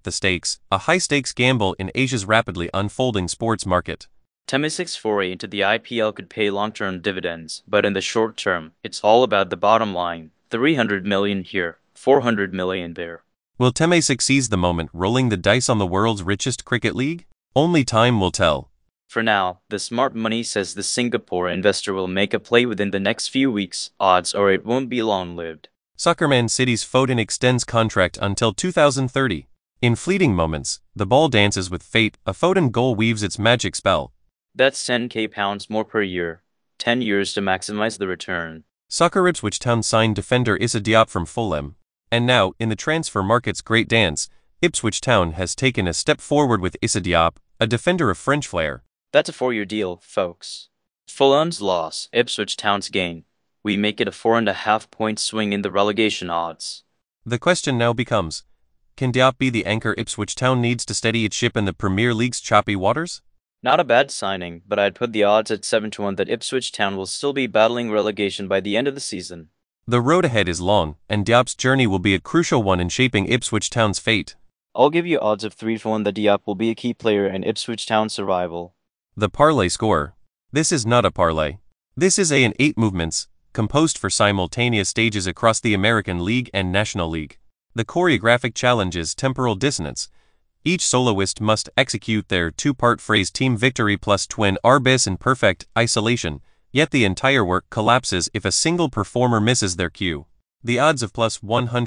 the stakes, a high-stakes gamble in Asia's rapidly unfolding sports market. Temasek's foray into the IPL could pay long-term dividends, but in the short term, it's all about the bottom line. 300 million here, 400 million there. Will Temasek seize the moment, rolling the dice on the world's richest cricket league? Only time will tell. For now, the smart money says the Singapore investor will make a play within the next few weeks, odds are it won't be long-lived. Soccerman City's Foden extends contract until 2030. In fleeting moments, the ball dances with fate, a Foden goal weaves its magic spell. That's £10,000 more per year. 10 years to maximize the return. Soccer Ipswich Town signed defender Issa Diop from Fulham. And now, in the transfer market's great dance, Ipswich Town has taken a step forward with Issa Diop, a defender of French flair. That's a 4-year deal, folks. Fulham's loss, Ipswich Town's gain. We make it a 4.5-point swing in the relegation odds. The question now becomes, can Diop be the anchor Ipswich Town needs to steady its ship in the Premier League's choppy waters? Not a bad signing, but I'd put the odds at 7-1 that Ipswich Town will still be battling relegation by the end of the season. The road ahead is long, and Diop's journey will be a crucial one in shaping Ipswich Town's fate. I'll give you odds of 3-1 that Diop will be a key player in Ipswich Town's survival. The parlay score. This is not a parlay. This is an 8 movements, composed for simultaneous stages across the American League and National League. The choreographic challenge is temporal dissonance. Each soloist must execute their 2-part phrase team victory plus twin arbis in perfect isolation, yet the entire work collapses if a single performer misses their cue. The odds of plus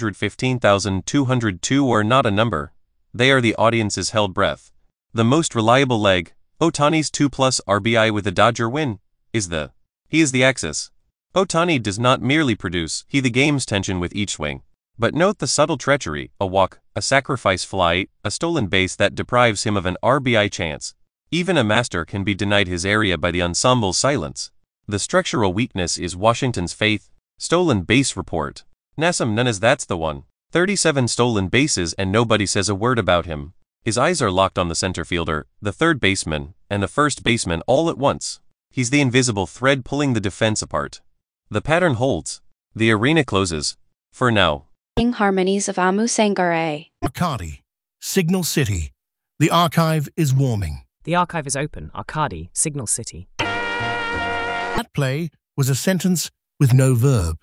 115,202 are not a number. They are the audience's held breath. The most reliable leg, Ohtani's 2+ RBI with a Dodger win, he is the axis. Ohtani does not merely produce, he the game's tension with each swing. But note the subtle treachery, a walk, a sacrifice fly, a stolen base that deprives him of an RBI chance. Even a master can be denied his area by the ensemble's silence. The structural weakness is Washington's faith. Stolen base report. Nassim Nunes, that's the one. 37 stolen bases and nobody says a word about him. His eyes are locked on the center fielder, the third baseman, and the first baseman all at once. He's the invisible thread pulling the defense apart. The pattern holds. The arena closes. For now. Harmonies of Amu Sangare. Arcadi, Signal City. The archive is warming. The archive is open. Arcadi, Signal City. That play was a sentence with no verb.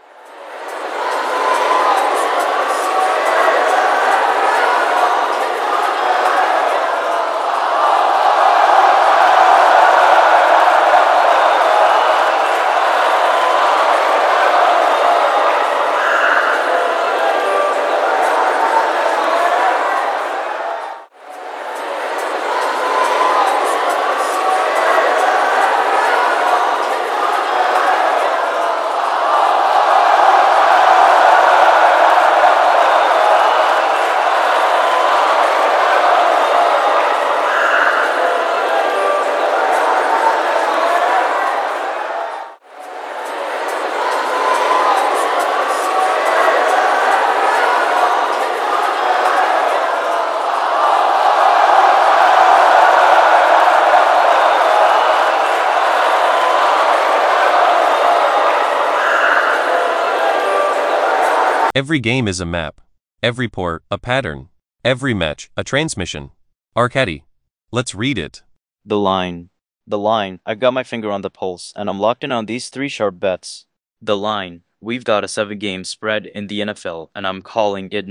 Every game is a map. Every pour, a pattern. Every match, a transmission. Arcadi. Let's read it. The line. I've got my finger on the pulse, and I'm locked in on these 3 sharp bets. The line. We've got a 7-game spread in the NFL, and I'm calling it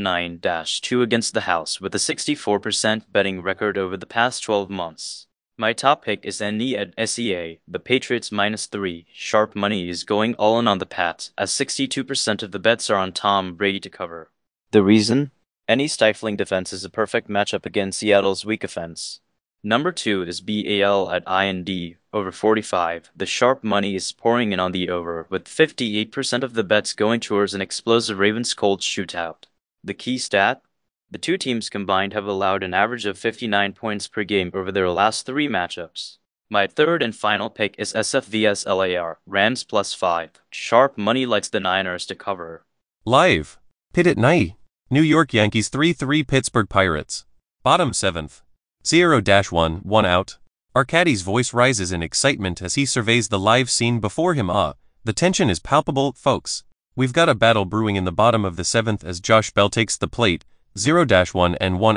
9-2 against the house with a 64% betting record over the past 12 months. My top pick is NE at SEA, the Patriots -3. Sharp money is going all in on the Pats, as 62% of the bets are on Tom Brady to cover. The reason? Any stifling defense is a perfect matchup against Seattle's weak offense. Number 2 is BAL at IND, over 45. The sharp money is pouring in on the over, with 58% of the bets going towards an explosive Ravens-Colts shootout. The key stat? The 2 teams combined have allowed an average of 59 points per game over their last 3 matchups. My third and final pick is SF vs LAR, Rams +5. Sharp money likes the Niners to cover. Live. Pitt at night. New York Yankees 3-3 Pittsburgh Pirates. Bottom 7th. 0-1, 1 out. Arcadi's voice rises in excitement as he surveys the live scene before him. The tension is palpable, folks. We've got a battle brewing in the bottom of the 7th as Josh Bell takes the plate. 0-1 and 1